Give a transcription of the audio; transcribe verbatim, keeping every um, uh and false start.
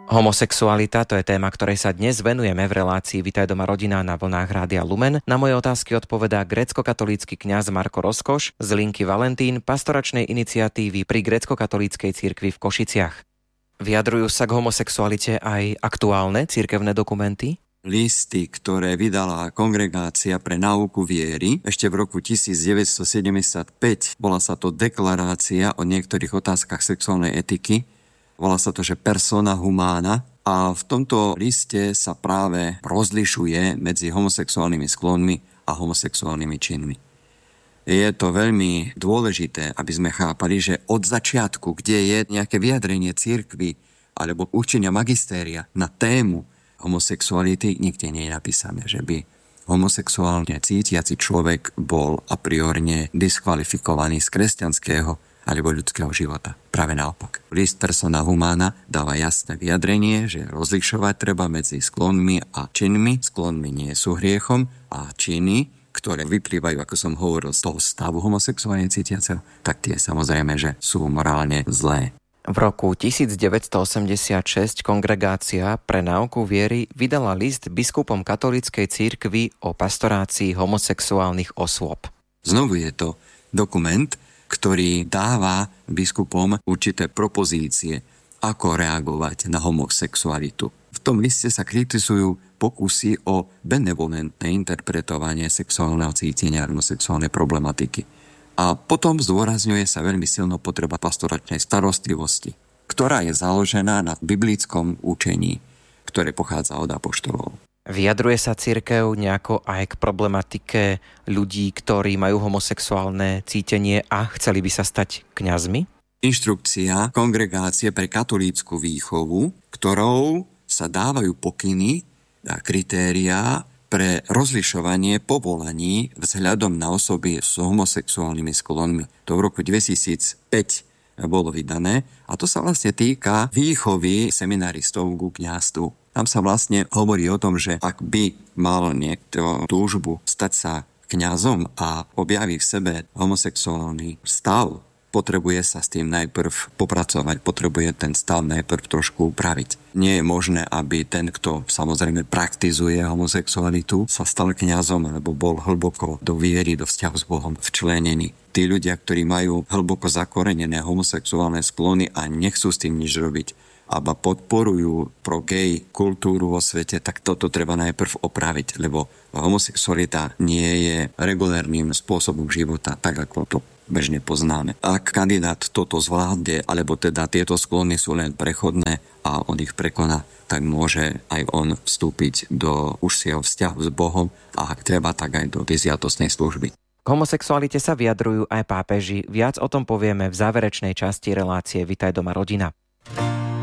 Homosexualita, to je téma, ktorej sa dnes venujeme v relácii Vitaj doma rodina na vlnách Rádia Lumen. Na moje otázky odpovedá grécko-katolícky kňaz Marko Rozkoš z linky Valentín, pastoračnej iniciatívy pri grécko-katolíckej cirkvi v Košiciach. Vyjadrujú sa k homosexualite aj aktuálne cirkevné dokumenty? Listy, ktoré vydala Kongregácia pre náuku viery ešte v roku devätnásťsedemdesiatpäť, bola sa to deklarácia o niektorých otázkach sexuálnej etiky. Volá sa to, že persona humana, a v tomto liste sa práve rozlišuje medzi homosexuálnymi sklonmi a homosexuálnymi činmi. Je to veľmi dôležité, aby sme chápali, že od začiatku, kde je nejaké vyjadrenie cirkvi alebo učenia magistéria na tému homosexuality, nikde nie je napísané, že by homosexuálne cítiaci človek bol a priorne diskvalifikovaný z kresťanského alebo ľudského života. Práve naopak. List persona humana dáva jasné vyjadrenie, že rozlišovať treba medzi sklonmi a činmi. Sklonmi nie sú hriechom a činy, ktoré vyplývajú, ako som hovoril, z toho stavu homosexuálne cítiaceho, tak tie samozrejme, že sú morálne zlé. V roku devätnásťosemdesiatšesť Kongregácia pre náuku viery vydala list biskupom katolíckej cirkvi o pastorácii homosexuálnych osôb. Znovu je to dokument, ktorý dáva biskupom určité propozície, ako reagovať na homosexualitu. V tom liste sa kritizujú pokusy o benevolentné interpretovanie sexuálneho cítenia a homosexuálnej problematiky. A potom zdôrazňuje sa veľmi silno potreba pastoračnej starostlivosti, ktorá je založená na biblickom učení, ktoré pochádza od apoštolov. Vyjadruje sa cirkev nejako aj k problematike ľudí, ktorí majú homosexuálne cítenie a chceli by sa stať kňazmi? Inštrukcia Kongregácie pre katolícku výchovu, ktorou sa dávajú pokyny a kritériá pre rozlišovanie povolaní vzhľadom na osoby s homosexuálnymi sklonmi. To v roku dvetisícpäť bolo vydané a to sa vlastne týka výchovy seminaristov ku kňazstvu. Tam sa vlastne hovorí o tom, že ak by mal niekto túžbu stať sa kňazom a objaví v sebe homosexuálny stav, potrebuje sa s tým najprv popracovať, potrebuje ten stav najprv trošku upraviť. Nie je možné, aby ten, kto samozrejme praktizuje homosexualitu, sa stal kňazom alebo bol hlboko do viery, do vzťahu s Bohom včlenený. Tí ľudia, ktorí majú hlboko zakorenené homosexuálne sklony a nechcú s tým nič robiť, aba podporujú pro-gay kultúru vo svete, tak toto treba najprv opraviť, lebo homosexualita nie je regulárnym spôsobom života, tak ako to bežne poznáme. Ak kandidát toto zvládne, alebo teda tieto sklony sú len prechodné a on ich prekoná, tak môže aj on vstúpiť do užšieho vzťahu s Bohom a ak treba, tak aj do vyziatostnej služby. K homosexualite sa vyjadrujú aj pápeži. Viac o tom povieme v záverečnej časti relácie Vitaj doma rodina.